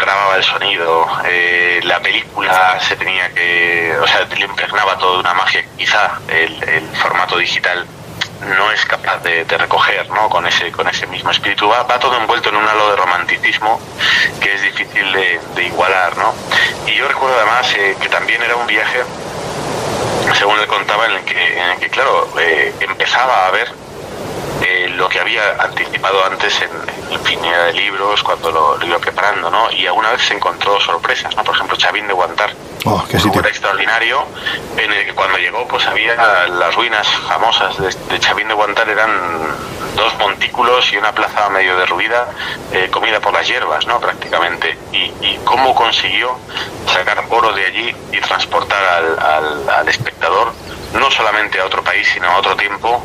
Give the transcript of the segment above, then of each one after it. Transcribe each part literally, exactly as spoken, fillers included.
grababa el sonido, eh, la película se tenía que, o sea, le impregnaba todo de una magia que quizá el, el formato digital no es capaz de, de recoger, ¿no? Con ese con ese mismo espíritu va, va todo envuelto en un halo de romanticismo que es difícil de, de igualar, ¿no? Y yo recuerdo además eh, que también era un viaje, según él contaba, en el que, en el que claro, eh, empezaba a ver eh, lo que había anticipado antes en, en infinidad de libros cuando lo, lo iba preparando, ¿no? Y alguna vez se encontró sorpresas, ¿no? Por ejemplo, Chavín de Guantar, oh, qué un lugar extraordinario en el que cuando llegó pues había las ruinas famosas de, de Chavín de Guantar, eran dos montículos y una plaza medio derruida, eh, comida por las hierbas, ¿no? Prácticamente. Y, y cómo consiguió sacar oro de allí y transportar al, al, al espectador no solamente a otro país, sino a otro tiempo,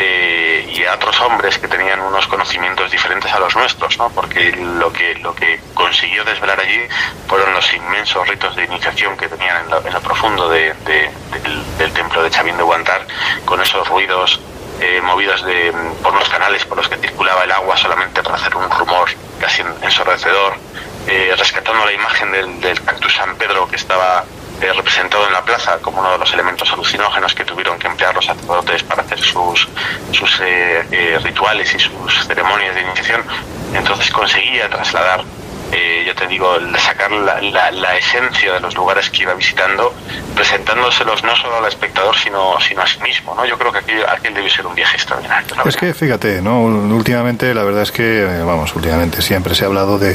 eh, y a otros hombres que tenían unos conocimientos diferentes a los nuestros, ¿no? Porque lo que lo que consiguió desvelar allí fueron los inmensos ritos de iniciación que tenían en lo, en lo profundo de, de, del, del templo de Chavín de Guantar, con esos ruidos eh, movidos de, por los canales por los que circulaba el agua solamente para hacer un rumor casi ensordecedor, eh, rescatando la imagen del, del cactus San Pedro que estaba Eh, representado en la plaza como uno de los elementos alucinógenos que tuvieron que emplear los sacerdotes para hacer sus, sus eh, eh, rituales y sus ceremonias de iniciación. Entonces conseguía trasladar, eh, yo te digo, sacar la, la, la esencia de los lugares que iba visitando, presentándoselos no solo al espectador, sino, sino a sí mismo, ¿no? Yo creo que aquí, aquí debe ser un viaje extraordinario. Es que, fíjate, ¿no? Últimamente, la verdad es que, vamos, últimamente siempre se ha hablado de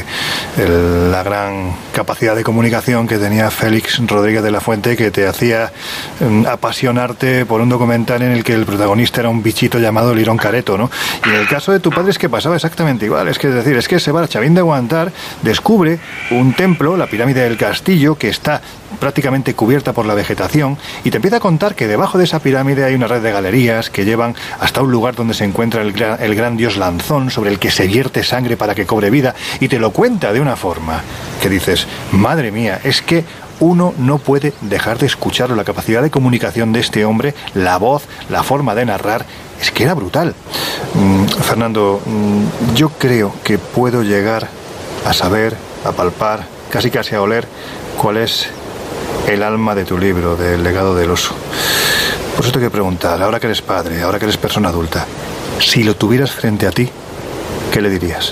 el, la gran capacidad de comunicación que tenía Félix Rodríguez de la Fuente, que te hacía um, apasionarte por un documental en el que el protagonista era un bichito llamado Lirón Careto, ¿no? Y en el caso de tu padre es que pasaba exactamente igual. Es que, es decir, es que se va a Chavín de Guantar, descubre un templo, la pirámide del Castillo, que está prácticamente cubierta por la vegetación, y te empieza a contar que debajo de esa pirámide hay una red de galerías que llevan hasta un lugar donde se encuentra el gran, el gran dios Lanzón, sobre el que se vierte sangre para que cobre vida, y te lo cuenta de una forma que dices, madre mía, es que uno no puede dejar de escucharlo. La capacidad de comunicación de este hombre, la voz, la forma de narrar, es que era brutal. Mm, Fernando, mm, yo creo que puedo llegar a saber, a palpar, casi casi a oler cuál es el alma de tu libro, del legado del oso. Por eso te quiero preguntar, ahora que eres padre, ahora que eres persona adulta, si lo tuvieras frente a ti, ¿qué le dirías?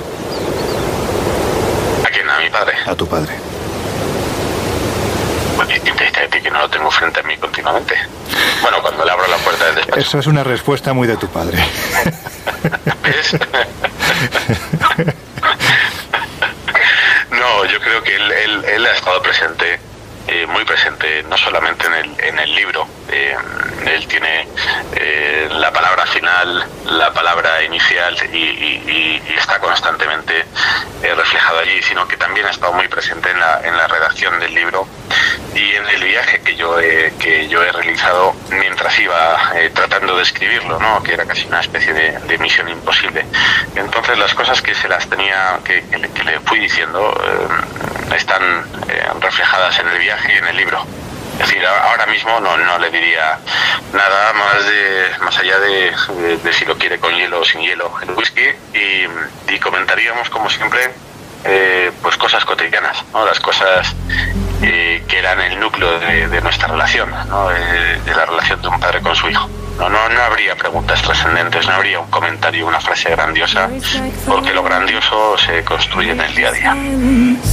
¿A quién? ¿A mi padre? A tu padre. Pues distinto está de ti que no lo tengo frente a mí continuamente. Bueno, cuando le abro la puerta del despacho. Eso es una respuesta muy de tu padre. ¿Ves? No, yo creo que él, él, él ha estado presente, eh, muy presente, no solamente en el, en el libro. Eh, él tiene eh, la palabra final, la palabra inicial, y, y, y está constantemente eh, reflejado allí, sino que también ha estado muy presente en la, en la redacción del libro y en el viaje que yo he, que yo he realizado mientras iba eh, tratando de escribirlo, ¿no? Que era casi una especie de, de misión imposible. Entonces las cosas que se las tenía, que, que, le, que le fui diciendo, eh, están eh, reflejadas en el viaje y en el libro. Es decir, ahora mismo no, no le diría nada más de más allá de, de, de si lo quiere con hielo o sin hielo el whisky, y, y comentaríamos como siempre eh, pues cosas cotidianas, ¿no? Las cosas eh, que eran el núcleo de, de nuestra relación, ¿no? De, de la relación de un padre con su hijo. No, no, no habría preguntas trascendentes, no habría un comentario, una frase grandiosa, porque lo grandioso se construye en el día a día.